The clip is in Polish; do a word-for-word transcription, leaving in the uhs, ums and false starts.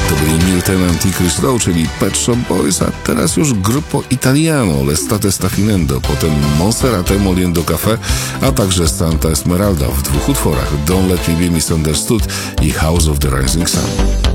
To byli Neil Tennant i Chris Lowe, czyli Pet Shop Boys, a teraz już Gruppo Italiano, L'estate sta finendo, potem Monserrate Moliendo Café, a także Santa Esmeralda w dwóch utworach Don't Let Me Be Misunderstood i House of the Rising Sun.